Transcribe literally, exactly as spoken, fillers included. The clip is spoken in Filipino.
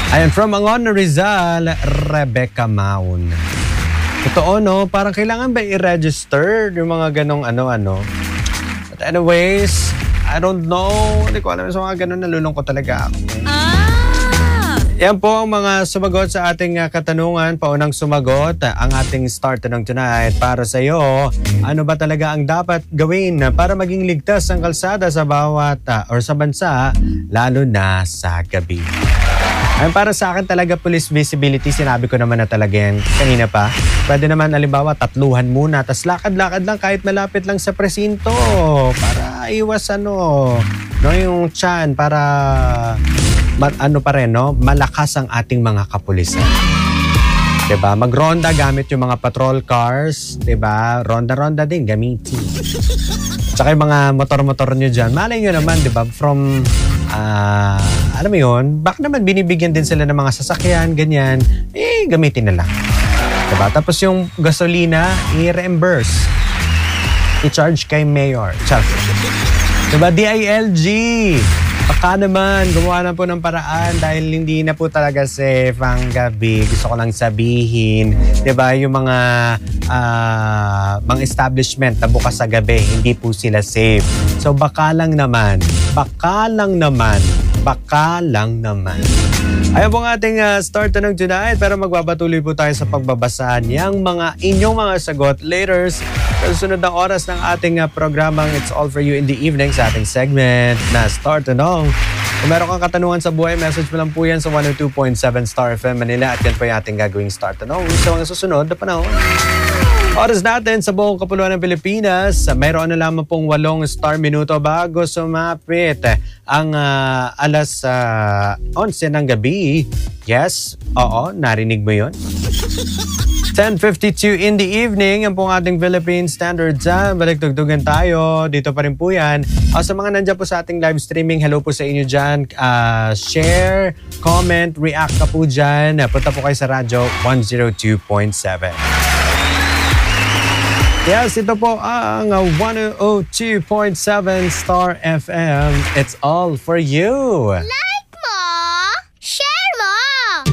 Ayan, from Angon, Rizal, Rebecca Maun. Totoo, no? Parang kailangan ba i-register yung mga ganong ano-ano? But anyways, I don't know. Hindi ko alam sa mga ganon, nalulungkot talaga ako. Ah! Yan po ang mga sumagot sa ating uh, katanungan. Paunang sumagot, uh, ang ating start ng tonight para sa iyo. Ano ba talaga ang dapat gawin para maging ligtas ang kalsada sa bawat uh, or sa bansa, lalo na sa gabi? Ay, para sa akin talaga police visibility, sinabi ko naman na talaga yan kanina pa. Pwede naman alimbawa tatluhan muna, tas lakad-lakad lang kahit malapit lang sa presinto para iwas ano, no, yung tiyan para ma- ano pa rin, no, malakas ang ating mga kapulisan. Diba? Magronda gamit yung mga patrol cars, diba? Ronda-ronda din gamitin. Tsaka yung mga motor-motor nyo dyan, malay nyo naman, diba? From Uh, alam mo yun, baka naman binibigyan din sila ng mga sasakyan, ganyan, eh, gamitin na lang. Diba? Tapos yung gasolina, i-reimburse. I-charge kay Mayor. Charge. Diba? D I L G. Baka naman, gumawa na po ng paraan dahil hindi na po talaga safe ang gabi. Gusto ko lang sabihin, diba? Yung mga, uh, mga establishment na bukas sa gabi, hindi po sila safe. So baka lang naman, baka lang naman, baka lang naman. Ayan po ang ating uh, start ng tonight, pero magbabatuloy po tayo sa pagbabasa niyang mga inyong mga sagot later sa sunod na oras ng ating uh, programang It's All For You in the Evening sa ating segment na Star Tanong. Kung meron kang katanungan sa buhay, message mo lang po yan sa one oh two point seven Star F M Manila at yan po yung ating gagawing Star Tanong sa mga susunod na panahon. Oras natin sa buong kapuluan ng Pilipinas, mayroon na lamang pong walong star minuto bago sumapit ang uh, alas uh, onse ng gabi. Yes, oo, narinig mo yun? ten fifty-two in the evening, ang pong ating Philippine Standard Time. Balik-tugtugan tayo. Dito pa rin po yan. Uh, sa mga nandiyan po sa ating live streaming, hello po sa inyo dyan. Uh, share, comment, react ka po dyan. Punta po kayo sa radyo one oh two point seven. Yes, ito po ang one oh two point seven Star F M. It's all for you. Live!